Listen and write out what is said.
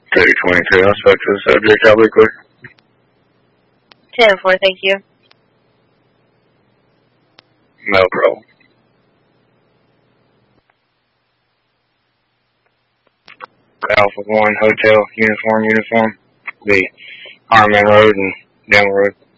3022, I'll speak to the subject. I'll be quick. 10-4, thank you. No problem. Alpha 1 Hotel, uniform. The Harmon Road and Denver Road.